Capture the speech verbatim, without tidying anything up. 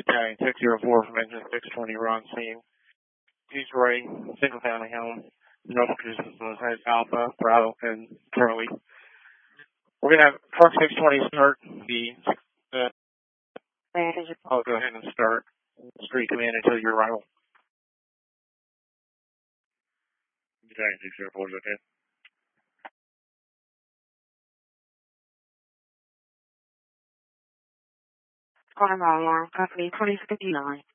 Battalion six zero four from engine six twenty, Ron scene. Detroit, single family home. No producers on the site, Alpha, Bravo, and Charlie. We're going to have truck six twenty start the, uh, I'll go ahead and start street command until your arrival. Battalion six zero four is okay. Guatemala, company twenty fifty-nine.